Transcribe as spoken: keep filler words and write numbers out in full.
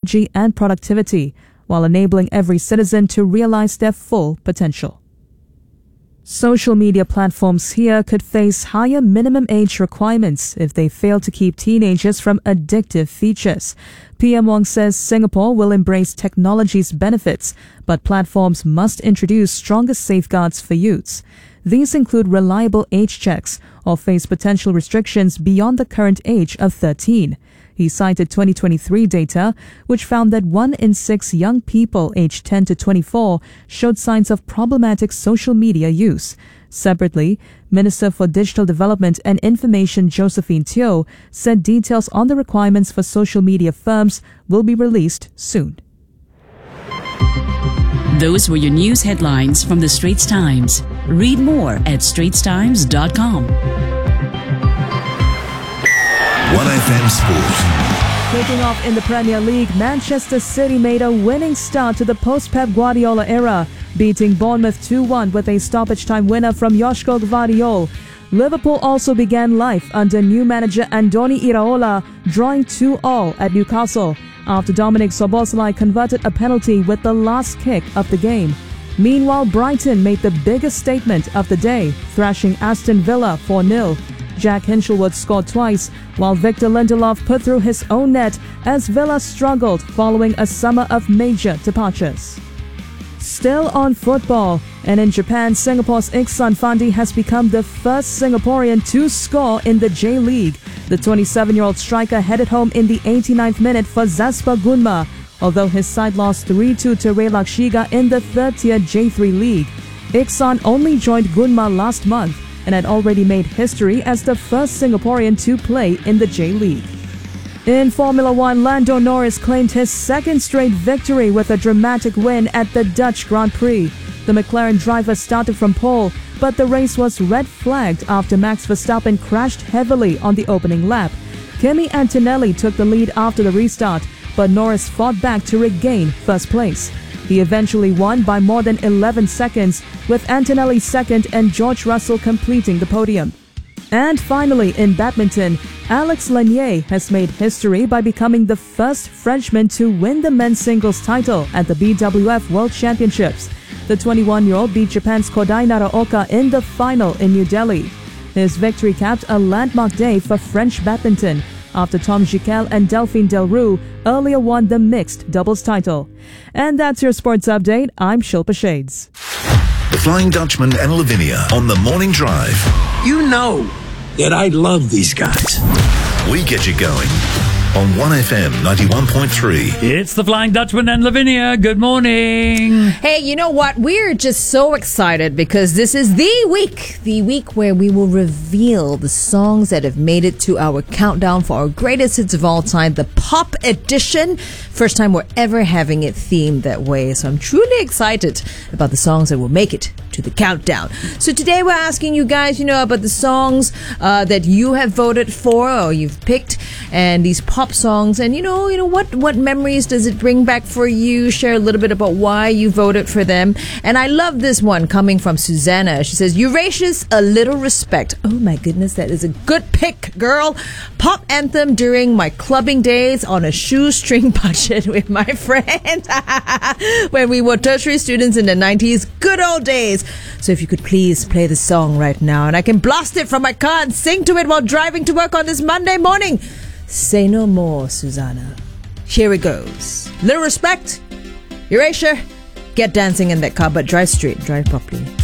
technology and productivity, while enabling every citizen to realize their full potential. Social media platforms here could face higher minimum age requirements if they fail to keep teenagers from addictive features. P M Wong says Singapore will embrace technology's benefits, but platforms must introduce stronger safeguards for youths. These include reliable age checks or face potential restrictions beyond the current age of thirteen. He cited twenty twenty-three data, which found that one in six young people aged ten to twenty-four showed signs of problematic social media use. Separately, Minister for Digital Development and Information Josephine Teo said details on the requirements for social media firms will be released soon. Those were your news headlines from the Straits Times. Read more at straits times dot com. one F M Sport. Kicking off in the Premier League, Manchester City made a winning start to the post-Pep Guardiola era, beating Bournemouth two one with a stoppage-time winner from Joško Gvardiol. Liverpool also began life under new manager Andoni Iraola, drawing two all at Newcastle after Dominic Szoboszlai converted a penalty with the last kick of the game. Meanwhile, Brighton made the biggest statement of the day, thrashing Aston Villa four nil. Jack Hinchelwood scored twice, while Victor Lindelof put through his own net as Villa struggled following a summer of major departures. Still on football, and in Japan, Singapore's Iksan Fandi has become the first Singaporean to score in the J-League. The twenty-seven-year-old striker headed home in the eighty-ninth minute for Zaspa Gunma, although his side lost three two to Ray Lakshiga in the third-tier J three League. Iksan only joined Gunma last month and had already made history as the first Singaporean to play in the J-League. In Formula One, Lando Norris claimed his second straight victory with a dramatic win at the Dutch Grand Prix. The McLaren driver started from pole, but the race was red flagged after Max Verstappen crashed heavily on the opening lap. Kimi Antonelli took the lead after the restart, but Norris fought back to regain first place. He eventually won by more than eleven seconds, with Antonelli second and George Russell completing the podium. And finally, in badminton, Alex Lanier has made history by becoming the first Frenchman to win the men's singles title at the B W F World Championships. The twenty-one-year-old beat Japan's Kodai Naraoka in the final in New Delhi. His victory capped a landmark day for French badminton, after Tom Jikel and Delphine Delroux earlier won the mixed doubles title. And that's your sports update. I'm Shilpa Shades. The Flying Dutchman and Lavinia on the Morning Drive. You know that I love these guys. We get you going on one F M ninety-one point three. It's the Flying Dutchman and Lavinia. Good morning. Hey, you know what? We're just so excited because this is the week, the week where we will reveal the songs that have made it to our countdown for our greatest hits of all time, the Pop Edition. First time we're ever having it themed that way. So I'm truly excited about the songs that will make it to the countdown. So today we're asking you guys, you know, about the songs uh, that you have voted for or you've picked, and these pop songs, and you know, you know what what memories does it bring back for you? Share a little bit about why you voted for them. And I love this one coming from Susanna. She says, Eurasia's A Little Respect. Oh my goodness, that is a good pick, girl. Pop anthem during my clubbing days on a shoestring budget with my friends when we were tertiary students in the nineties. Good old days. So if you could please play the song right now, and I can blast it from my car and sing to it while driving to work on this Monday morning. Say no more, Susanna. Here it goes. Little Respect. Eurasia. Get dancing in that car, but drive straight. Drive properly.